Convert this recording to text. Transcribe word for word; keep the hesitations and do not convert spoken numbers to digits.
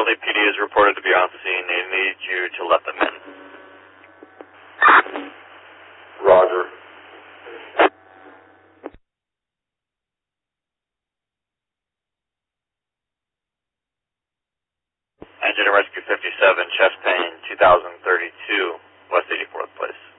L A P D is reported to be on scene. They need you to let them in. Roger. Engine and Rescue fifty-seven, chest pain, two thousand thirty-two, West eighty-fourth place.